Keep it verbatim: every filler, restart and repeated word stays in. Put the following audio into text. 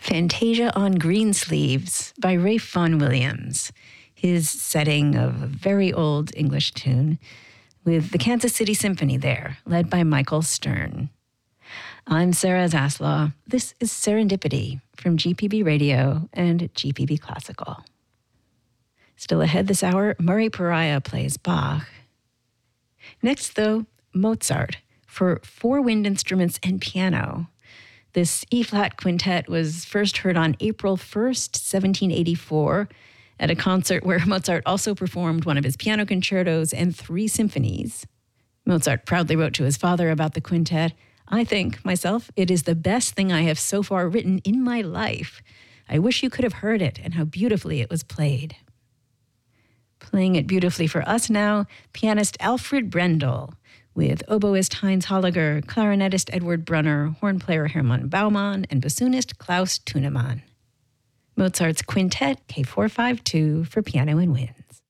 Fantasia on Greensleeves by Ralph Vaughan Williams, his setting of a very old English tune, with the Kansas City Symphony there, led by Michael Stern. I'm Sarah Zaslaw. This is Serendipity from G P B Radio and G P B Classical. Still ahead this hour, Murray Pariah plays Bach. Next, though, Mozart for four wind instruments and piano. This E-flat quintet was first heard on April first, seventeen eighty-four, at a concert where Mozart also performed one of his piano concertos and three symphonies. Mozart proudly wrote to his father about the quintet, "I think, myself, it is the best thing I have so far written in my life. I wish you could have heard it and how beautifully it was played." Playing it beautifully for us now, pianist Alfred Brendel, with oboist Heinz Holliger, clarinetist Edward Brunner, horn player Hermann Baumann, and bassoonist Klaus Thunemann. Mozart's Quintet K four fifty-two for piano and winds.